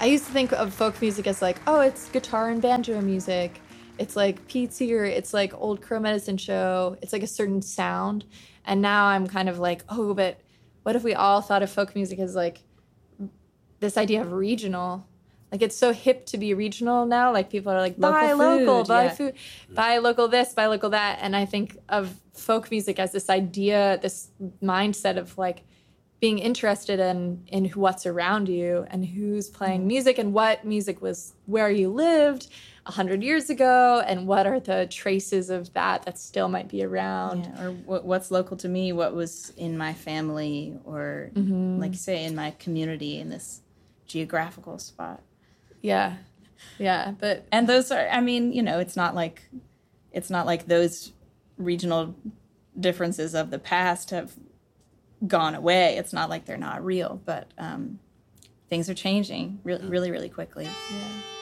I used to think of folk music as like, oh, it's guitar and banjo music. It's like Pete Seeger. It's like old Crow Medicine Show. It's like a certain sound. And now I'm kind of like, oh, but what if we all thought of folk music as like this idea of regional? Like it's so hip to be regional now. Like people are like, buy local, buy food, buy local this, buy local that. And I think of folk music as this idea, this mindset of like being interested in what's around you and who's playing music and what music was where you lived 100 years ago and what are the traces of that still might be around. Yeah, or what's local to me, what was in my family or like you say, in my community in this geographical spot. Yeah. But and those are, I mean, you know, it's not like those regional differences of the past have gone away. It's not like they're not real, but things are changing really, really, really quickly. Yeah.